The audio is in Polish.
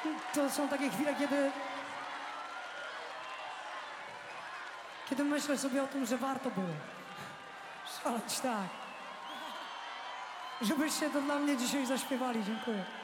To są takie chwile, kiedy myślę sobie o tym, że warto było szaleć tak. Żebyście to dla mnie dzisiaj zaśpiewali. Dziękuję.